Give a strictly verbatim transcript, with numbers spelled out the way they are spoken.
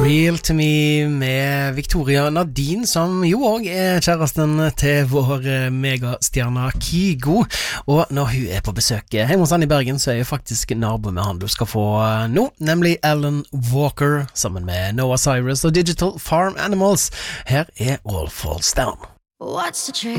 Real to me med Victoria Nadine, som jo også er kjæresten til vår megastjerne Kygo. Og når hun er på besøk hjemme hos han i Bergen, så er jeg faktisk nabo med han du skal få nå, nemlig Alan Walker, sammen med Noah Cyrus og Digital Farm Animals. Her er All Falls Down. What's the trick?